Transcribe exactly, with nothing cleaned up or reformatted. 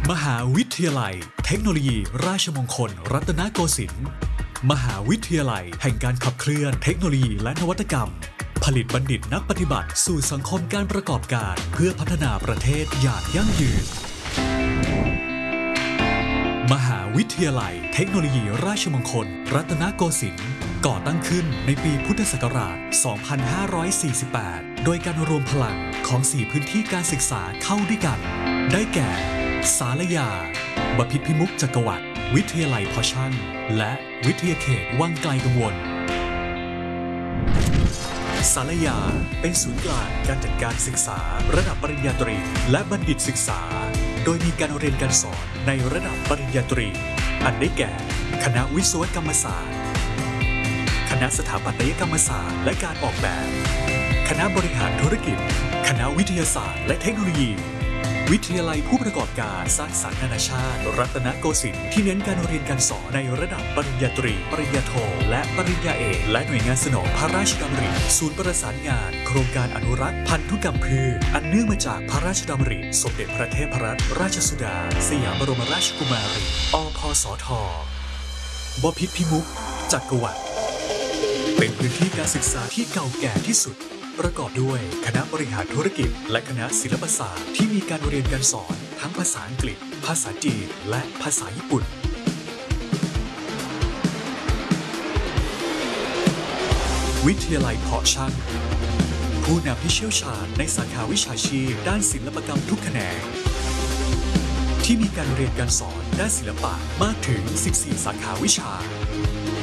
มหาวิทยาลัยเทคโนโลยีราชมงคลรัตนโกสินทร์มหาวิทยาลัยแห่งการขับเคลื่อนเทคโนโลยีและนวัตกรรมผลิตบัณฑิตนักปฏิบัติสู่สังคมการประกอบการเพื่อพัฒนาประเทศอย่างยั่งยืนมหาวิทยาลัยเทคโนโลยีราชมงคลรัตนโกสินทร์ก่อตั้งขึ้นในปีพุทธศักราช สองพันห้าร้อยสี่สิบแปด โดยการรวมพลังของสี่พื้นที่การศึกษาเข้าด้วยกันได้แก่ศาลยาบพิตรพิมุขจักรวรรดิวิทยาลัยพอชั่นและวิทยาเขตวังไกลกังวลศาลยาเป็นศูนย์กลางการจัดการศึกษาระดับปริญญาตรีและบัณฑิตศึกษาโดยมีการเรียนการสอนในระดับปริญญาตรีอันได้แก่คณะวิศวกรรมศาสตร์คณะสถาปัตยกรรมศาสตร์และการออกแบบคณะบริหารธุรกิจคณะวิทยาศาสตร์และเทคโนโลยีวิทยาลัยผู้ประกอบการสร้างสรรค์นานาชาติรัตนโกสินทร์ที่เน้นการเรียนการสอนในระดับปริญญาตรีปริญญาโทและปริญญาเอกและหน่วยงานสนองพระราชดำริศูนย์ประสานงานโครงการอนุรักษ์พันธุกรรมพืชอันเนื่องมาจากพระราชดำริสมเด็จพระเทพรัตนราชสุดาสยามบรมราชกุมารีอพสทบพิตรพิมุขจักรวรรดิเป็นพื้นที่การศึกษาที่เก่าแก่ที่สุดประกอบด้วยคณะบริหารธุรกิจและคณะศิลปศาสตร์ที่มีการเรียนการสอนทั้งภาษาอังกฤษภาษาจีนและภาษาญี่ปุ่นวิทยาลัยเพาะช่างผู้นำที่เชี่ยวชาญในสาขาวิชาชีพด้านศิลปกรรมทุกแขนงที่มีการเรียนการสอนด้านศิลปะมากถึงสิบสี่สาขาวิชา